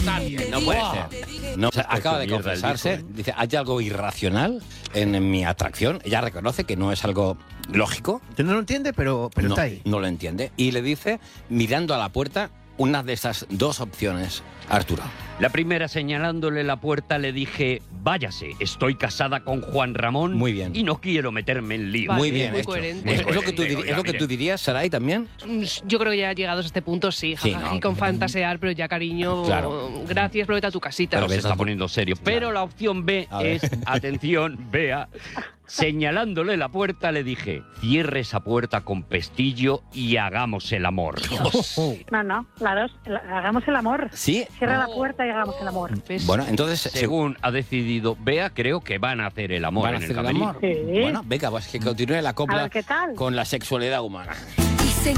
nadie. No puede ser. No, o sea, acaba de confesarse. Dice, hay algo irracional en mi atracción. Ella reconoce que no es algo lógico. Tú no lo entiendes, pero no, está ahí. No lo entiende. Y le dice, mirando a la puerta, una de esas dos opciones, Arturo. La primera, señalándole la puerta, le dije, váyase, estoy casada con Juan Ramón. Muy bien. Y no quiero meterme en lío. Muy bien muy hecho. coherente. Es lo que tú dirías, Saray, también. Yo creo que ya llegados a este punto, sí. Sí, jajaja, ¿no? y con fantasear, pero ya, cariño, Claro. gracias, pero vete a tu casita. Pero se está poniendo serio. Pero la opción B A ver. es, atención, Bea, señalándole la puerta, le dije, cierre esa puerta con pestillo y hagamos el amor. No, claro, hagamos el amor. Sí. Cierra la puerta y hagamos el amor. ¿Ves? Bueno, entonces... Según ha decidido Bea, creo que van a hacer el amor ¿Van a en hacer el el camerino. amor? Sí. Bueno, venga, pues que continúe la A copla ver qué tal. con la sexualidad humana.